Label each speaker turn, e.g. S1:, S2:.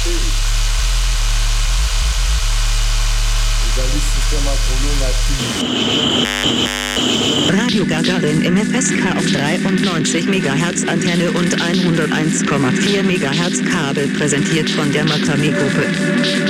S1: Radio Gagarin im FSK auf 93 MHz Antenne und 101,4 MHz Kabel, präsentiert von der Makami-Gruppe.